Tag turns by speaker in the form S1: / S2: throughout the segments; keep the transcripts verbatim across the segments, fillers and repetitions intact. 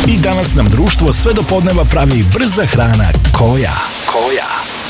S1: I danas nam društvo sve do podneva pravi brza hrana koja. Koja.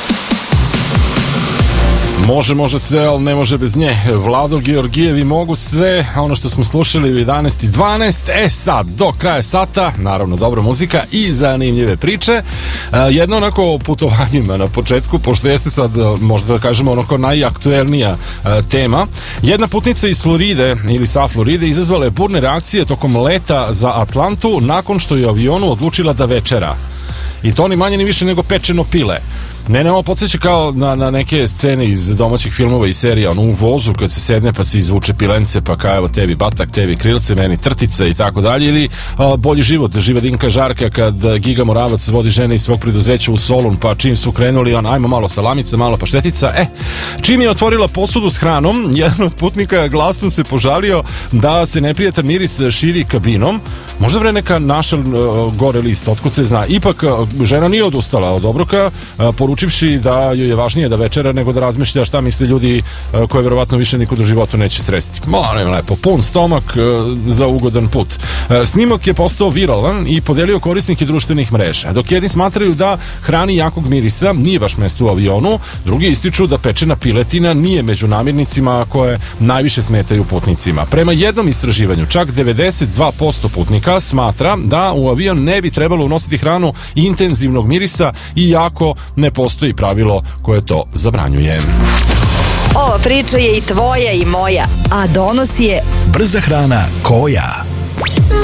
S2: Može, može sve, ali ne može bez nje. Vlado Georgijevi mogu sve, a ono što smo slušali u jedanaest i dvanaest, e sad, do kraja sata, naravno dobra muzika i zanimljive priče. Jedno onako o putovanjima na početku, pošto jeste sad, možda da kažemo, onako najaktuelnija tema. Jedna putnica iz Floride, ili sa Floride, izazvala je burne reakcije tokom leta za Atlantu nakon što je u avionu odlučila da večera. I to ni manje ni više nego pečeno pile. Ne, ne, ovo podsjeća kao na, na neke scene iz domaćih filmova i serija, ono u vozu kad se sedne pa se izvuče pilence pa kao evo tebi batak, tebi krilce, meni trtica i tako dalje, ili a, Bolji život, Živa Dinka Žarka kad Giga Moravac vodi žene iz svog preduzeća u Solun, pa čim su krenuli on, ajmo malo salamica, malo paštetica, e, čim je otvorila posudu s hranom, jedan od putnika glasno se požalio da se neprijatan miris širi kabinom, možda vre neka naša uh, gore list, otkud se zna, ipak uh, žena nije odustala od obroka, uh, poručivši da joj je važnije da večera nego da razmišlja šta misle ljudi uh, koje verovatno više nikud u životu neće sresti. Molim lepo, pun stomak uh, za ugodan put. Uh, snimak je postao viralan i podelio korisnike društvenih mreža. Dok jedni smatraju da hrani jakog mirisa nije baš mesto u avionu, drugi ističu da pečena piletina nije među namirnicima koje najviše smetaju putnicima. Prema jednom istraživanju, čak devedeset dva posto putnika smatra da u avion ne bi trebalo unositi hranu intenzivnog mirisa, iako ne postoji pravilo koje to zabranjuje.
S3: Ova priča je i tvoja i moja, a donos je
S1: brza hrana koja.